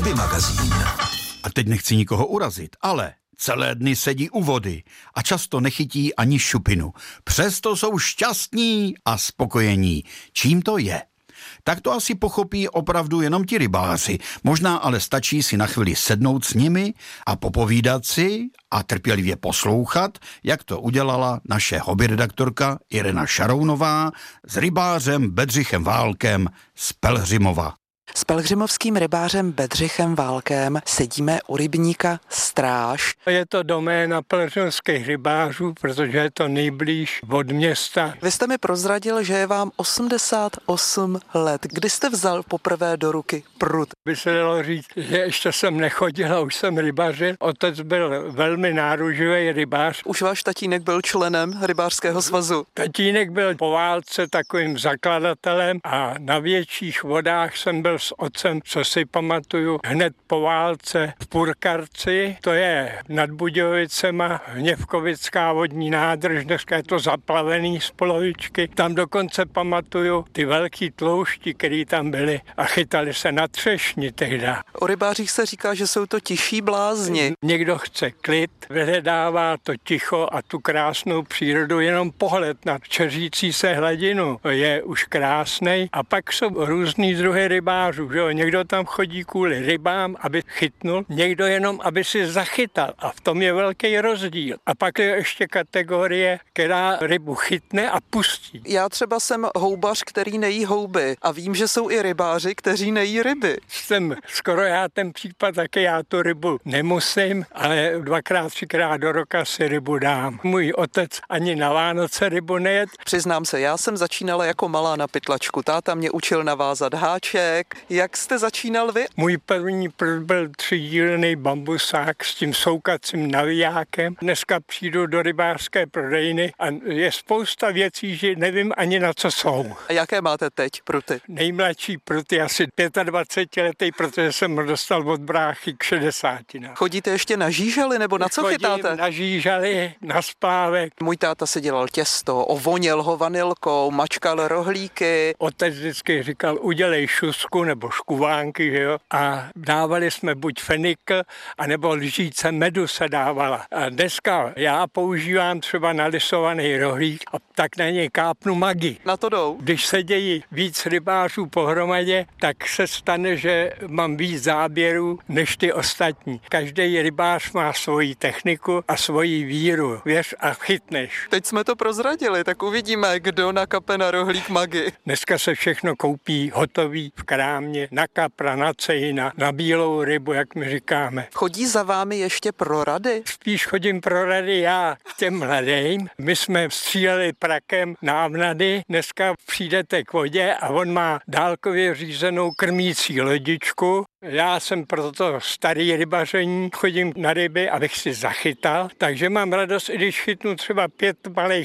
Ryby magazín. A teď nechci nikoho urazit, ale celé dny sedí u vody a často nechytí ani šupinu. Přesto jsou šťastní a spokojení. Čím to je? Tak to asi pochopí opravdu jenom ti rybáři. Možná ale stačí si na chvíli sednout s nimi a popovídat si a trpělivě poslouchat, jak to udělala naše hobbyredaktorka Irena Šarounová s rybářem Bedřichem Válkem z Pelhřimova. S pelhřimovským rybářem Bedřichem Válkem sedíme u rybníka Stráž. Je to doména pelhřimovských rybářů, protože je to nejblíž od města. Vy jste mi prozradil, že je vám 88 let. Kdy jste vzal poprvé do ruky prut? By se dalo říct, že ještě jsem nechodil a už jsem rybařil. Otec byl velmi náruživý rybář. Už váš tatínek byl členem rybářského svazu? Tatínek byl po válce takovým zakladatelem a na větších vodách jsem byl s otcem, co si pamatuju, hned po válce v Purkarci, to je nad Budějovicema, Hněvkovická vodní nádrž, dneska je to zaplavený z polovičky. Tam dokonce pamatuju ty velký tloušti, který tam byly a chytali se na třešni tehda. O rybářích se říká, že jsou to tiší blázni. Někdo chce klid, vyhledává to ticho a tu krásnou přírodu, jenom pohled na čeřící se hladinu je už krásnej. A pak jsou různý druhy rybářů. Že jo? Někdo tam chodí kvůli rybám, aby chytnul, někdo jenom, aby si zachytal. A v tom je velký rozdíl. A pak je ještě kategorie, která rybu chytne a pustí. Já třeba jsem houbař, který nejí houby a vím, že jsou i rybáři, kteří nejí ryby. Jsem skoro já ten případ, taky já tu rybu nemusím, ale 2x, 3x do roka si rybu dám. Můj otec ani na Vánoce rybu nejet. Přiznám se, já jsem začínala jako malá na pytlačku. Táta mě učil navázat háček. Jak jste začínal vy? Můj první prut byl 3dílný bambusák s tím soukacím navijákem. Dneska přijdu do rybářské prodejny a je spousta věcí, že nevím ani na co jsou. A jaké máte teď pruty? Nejmladší prut je asi 25letý, protože jsem ho dostal od bráchy k 60. Chodíte ještě na žížely nebo na co chytáte? Chodím na žížely, na splávek. Můj táta si dělal těsto, ovonil ho vanilkou, mačkal rohlíky. Otec vždycky říkal, udělej šusku nebo škuvánky, že jo? A dávali jsme buď fenikl, anebo lžíce medu se dávala. A dneska já používám třeba nalisovaný rohlík a tak na něj kápnu magi. Na to jdou. Když se dějí víc rybářů pohromadě, tak se stane, že mám víc záběrů než ty ostatní. Každý rybář má svoji techniku a svoji víru. Věř a chytneš. Teď jsme to prozradili, tak uvidíme, kdo nakape na rohlík magi. Dneska se všechno koupí hotový v krámě, na kapra, na cejna, na bílou rybu, jak my říkáme. Chodí za vámi ještě pro rady? Spíš chodím pro rady já k těm mladým. My jsme stříleli prakem návnady. Dneska přijdete k vodě a on má dálkově řízenou krmící lodičku. Já jsem proto starý rybaření, chodím na ryby, abych si zachytal, takže mám radost, i když chytnu třeba 5 malých